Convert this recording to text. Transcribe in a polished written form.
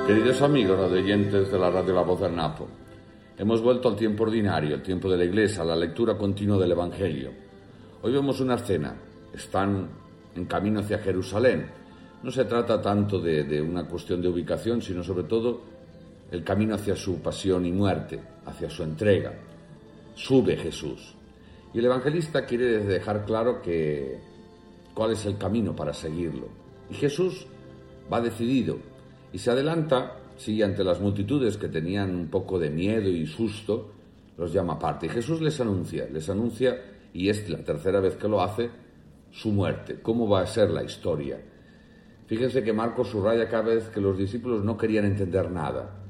Queridos amigos radioyentes de la radio La Voz del Napo, hemos vuelto al tiempo ordinario, el tiempo de la Iglesia, a la lectura continua del Evangelio. Hoy vemos una escena, están en camino hacia Jerusalén. No se trata tanto de una cuestión de ubicación, sino sobre todo el camino hacia su pasión y muerte, hacia su entrega. Sube Jesús. Y el evangelista quiere dejar claro cuál es el camino para seguirlo. Y Jesús va decidido y se adelanta, sigue ante las multitudes que tenían un poco de miedo y susto, los llama aparte. Y Jesús les anuncia, y es la tercera vez que lo hace, su muerte, cómo va a ser la historia. Fíjense que Marcos subraya cada vez que los discípulos no querían entender nada.